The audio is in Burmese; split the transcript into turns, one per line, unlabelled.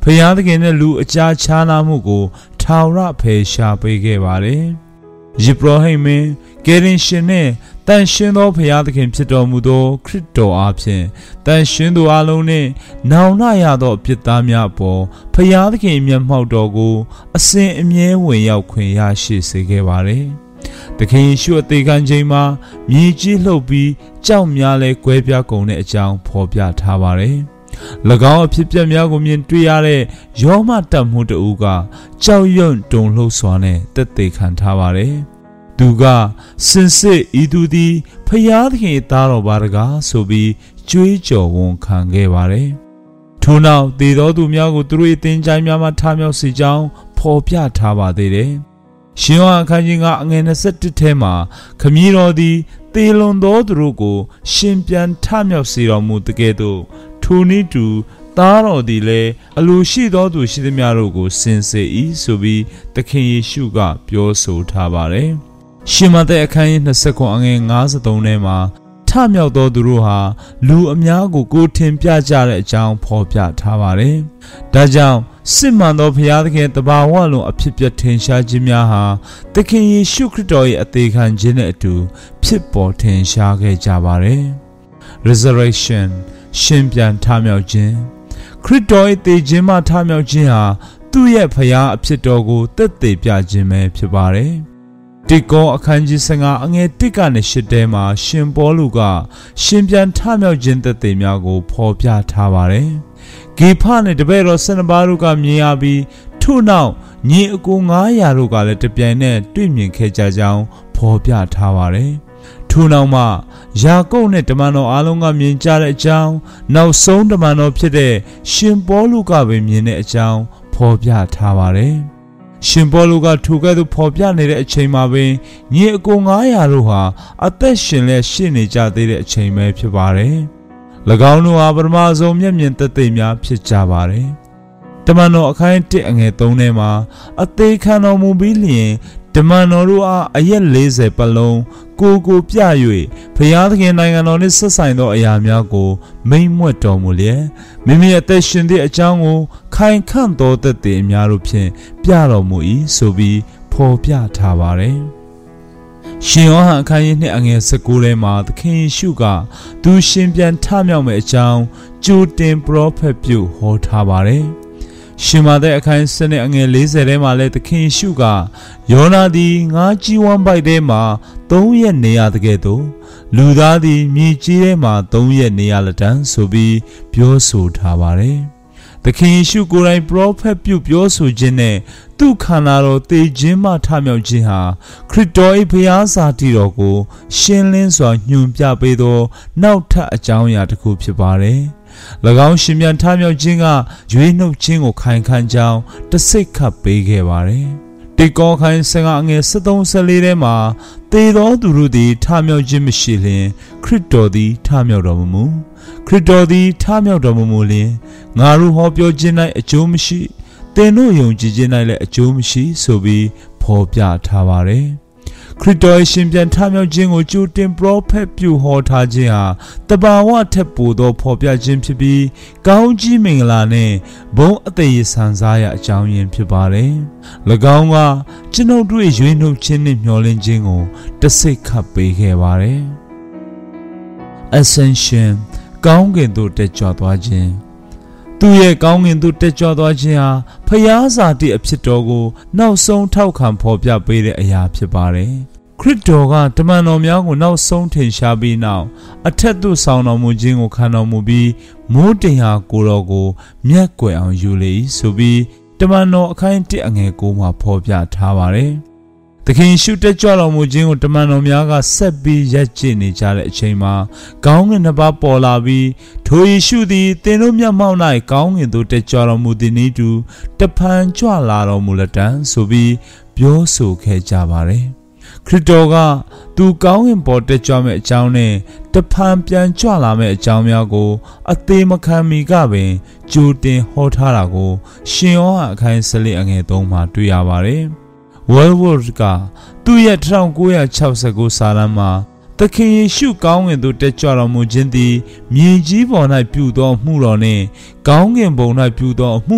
ယားသခင်နဲ့လူအကြားခြားနာမှုကိုထာဝရဖယ်ရှားပေးခဲ့ပါတယ်။ယေဘရဟိမင်းကယ်တင်ရှင်နဲ့တန်ရှင်းသောဖယားသခင်ဖြစ်တော်မူသောခရစ်တော်အားဖြင့်တန်ရှင်းသူအလုံးနှင့်နောင်နာရသောအပြစ်သားများအပေါ်ဖယားသခင်မျက်မှောက်တော်ကိုအစဉ်အမြဲဝင်ရောက်ခွင့်ရရှိစေခဲ့ပါတယ်။သခင်ယေရှုအသေးခံခြင်းမှာမြေကြီးလှုပ်ပြီးကြောက်များလဲကွဲပြားကုန်တဲ့အကြောင်းဖော်ပြထားပါတယ်။၎င်းအဖြစ်ပြက်များကိုမြင်တွေ့ရတဲ့ယောမတတ်မှုတဦးကကြောက်ရွံ့တုန်လှုပ်စွာနဲ့တက်သေးခံထားပါတယ်။သူကစင်စစ်ဤသူသည်ဖယားသခင်သားတော်ပါတကားဆိုပြီးကြွေးကြော်ဝန်ခံခဲ့ပါတယ်။ထို့နောက်သေသောသူများကိုသူတို့၏သင်္ချိုင်းများမှထမြောက်စေကြောင်းဖော်ပြထားပါသေးတယ်။ရှင်ယောဟန်အခန်းကြီး9အငယ်21ထဲမှာခမည်းတော်သည်သေလွန်သောသူတို့ကိုရှင်ပြန်ထမြောက်စေတော်မူတကယ်သို့ထိုနည်းတူသားတော်သည်လည်းအလိုရှိသောသူရှိသမျှတို့ကိုစင်စေ၏ဆိုပြီးသခင်ယေရှုကပြောဆိုထားပါတယ်။ရှင်မသက်အခန်းကြီး29အငယ်53ထဲမှာထမြောက်သောသူတို့ဟာလူအများကိုကိုထင်ပြကြတဲ့အကြောင်းဖော်ပြထားပါတယ်။ဒါကြောင့်စစ်မှန်သောဘုရားသခင်တဘာဝလုံးအဖြစ်ပြထင်ရှားခြင်းများဟာသခင်ယေရှုခရစ်တော်၏အသေးခံခြင်းနဲ့အတူဖြစ်ပေါ်ထင်ရှားခဲ့ကြပါတယ်။ Resurrection ရှင်ပြန်ထမြောက်ခြင်းခရစ်တော်၏သေခြင်းမှထမြောက်ခြင်းဟာသူ့ရဲ့ဘုရားအဖြစ်တော်ကိုသက်သေပြခြင်းပဲဖြစ်ပါတယ်။တိကောအခန်းကြီး15အငယ်1ကနေ8ထဲမှာရှင်ပေါလုကရှင်ပြန်ထမြောက်ခြင်းသက်သေများကိုဖော်ပြထားပါတယ်။ဂေဖနဲ့တပည့်တော်12ပါးတို့ကမြင်ရပြီးထို့နောက်ညီအကို900တို့ကလည်းတပြိုင်နက်တွေ့မြင်ခဲ့ကြကြောင်းဖော်ပြထားပါတယ်။ထို့နောက်မှယာကုပ်နဲ့တမန်တော်အားလုံးကမြင်ကြတဲ့အကြောင်းနောက်ဆုံးတမန်တော်ဖြစ်တဲ့ရှင်ပေါလုကပဲမြင်တဲ့အကြောင်းဖော်ပြထားပါတယ်။ရှင်ပေါလုကထိုကဲ့သို့ဖော်ပြနေတဲ့အချိန်မှာပင်ညီအကို900တို့ဟာအသက်ရှင်လျက်ရှိနေကြသေးတဲ့အချိန်ပဲဖြစ်ပါတယ်။၎င်းတို့ဟာပထမဆုံးမျက်မြင်သက်သေများဖြစ်ကြပါတယ်။တမန်တော်အခန်း1အငယ်3ထဲမှာအသေးခံတော်မူပြီးလျင်တမန်တော်တို့အားအရက်40ပတ်လုံးကိုပြ၍ဘုရားသခင်နိုင်ငံတော်နှင့်ဆက်ဆိုင်သောအရာများကိုမိန့်မြွက်တော်မူလျက်မိမိအသက်ရှင်သည့်အကြောင်းကိုခိုင်ခန့်သောသက်သေအများတို့ဖြင့်ပြတော်မူ၏ဆိုပြီးဖော်ပြထားပါတယ်။ရှင်ယောဟန်အခန်းကြီး2အငယ်19ထဲမှာသခင်ယေရှုကသူရှင်ပြန်ထမြောက်မယ့်အကြောင်းကြိုတင်ပရောဖက်ပြုဟောထားပါတယ်။ရှင်မသက်အခန်း7အငယ်40ထဲမှာလည်းသခင်ယေရှုကယောနာသည်ငါးကြီးဝမ်းပိုက်ထဲမှာ3ရက်နေရတဲ့ကဲ့သို့လူသားသည်မြေကြီးထဲမှာ3ရက်နေရလက်တန်းဆိုပြီးပြောဆိုထားပါတယ်။သခင်ယေရှုကိုယ်တိုင်ပရောဖက်ပြုပြောဆိုခြင်းနဲ့သူ့ခန္ဓာတော်သေခြင်းမှထမြောက်ခြင်းဟာခရစ်တော်၏ဘုရားစာတည်တော်ကိုရှင်းလင်းစွာညွှန်ပြပေးသောနောက်ထပ်အကြောင်းအရာတစ်ခုဖြစ်ပါတယ်။၎င်းရှင်ပြန်ထမြောက်ခြင်းကရွေးနှုတ်ခြင်းကိုခိုင်ခန့်ကြောင်းတစိတ်ခတ်ပေးခဲ့ပါတယ်။တိကောခိုင်15အငယ်73-14ထဲမှာသေသောသူတို့သည်ထမြောက်ခြင်းမရှိလျင်ခရစ်တော်သည်ထမြောက်တော်မမူခရစ်တော်သည်ထမြောက်တော်မမူလျင်ငါတို့ဟောပြောခြင်း၌အကျိုးမရှိသင်တို့ယုံကြည်ခြင်း၌လည်းအကျိုးမရှိဆိုပြီးဖော်ပြထားပါတယ်။ခရစ်တော်ရှင်ပြန်ထမြောက်ခြင်းကိုကြိုတင်ပရောဖက်ပြုဟောထားခြင်းဟာတဘာဝထက်ပိုသောဖော်ပြခြင်းဖြစ်ပြီးကောင်းကြီးမင်္ဂလာနဲ့ဘုန်းအသက်ရဆန်စားရာအကြောင်းရင်းဖြစ်ပါတယ်။၎င်းကကျွန်ုပ်တို့ရွေးနှုတ်ခြင်းနဲ့မျှော်လင့်ခြင်းကိုတစိတ်ခတ်ပေးခဲ့ပါတယ်။ Ascension ကောင်းကင်သို့တက်ကြွသွားခြင်းသူရဲ့ကောင်းကင်သို့တက်ကြွသွားခြင်းဟာဖျားစာတိအဖြစ်တော်ကိုနောက်ဆုံးထောက်ခံဖော်ပြပေးတဲ့အရာဖြစ်ပါတယ်။ခရစ်တော်ကတမန်တော်များကိုနောက်ဆုံးထင်ရှားပြီးနောက်အထက်သို့ဆောင်တော်မူခြင်းကိုခံတော်မူပြီးမိုးတင်ဟာကိုတော်ကိုမျက်ကွယ်အောင်ယူလေ၏ဆိုပြီးတမန်တော်အခန်း1အငယ်9မှာဖော်ပြထားပါတယ်။သခင်ရှုတက်ကြွတော်မူခြင်းကိုတမန်တော်များကဆက်ပြီးရပ်ကျင့်နေကြတဲ့အချိန်မှာကောင်းကင်နှစ်ပါးပေါ်လာပြီးထိုယေရှုသည်သင်တို့မျက်မှောက်၌ကောင်းကင်သို့တက်ကြွတော်မူသည်နည်းတူတဖန်ကြွလာတော်မူလက်တံဆိုပြီးပြောဆိုခဲ့ကြပါတယ်။ခရစ်တော်ကသူကောင်းကင်ပေါ်တက်ကြွမဲ့အကြောင်းနဲ့တဖန်ပြန်ကြွလာမဲ့အကြောင်းများကိုအသေးမခံမီကပင်ကြိုတင်ဟောထားတာကိုရှင်ယောဟန်အခန်း14အငယ်3မှာတွေ့ရပါတယ်။ World ကသူ့ရဲ့1969စာတမ်းမှာသခင်ယေရှုကောင်းကင်သို့တက်ကြွတော်မူခြင်းသည်မြေကြီးပေါ်၌ပြုသောမှုတော်နှင့်ကောင်းကင်ဘုံ၌ပြုသောအမှု